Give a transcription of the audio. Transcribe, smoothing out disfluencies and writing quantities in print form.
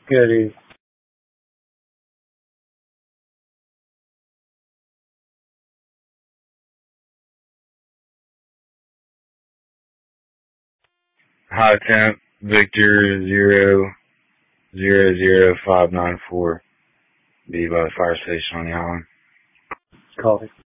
Good evening. High temp Victor 000594. Be by the fire station on the island. Coffee.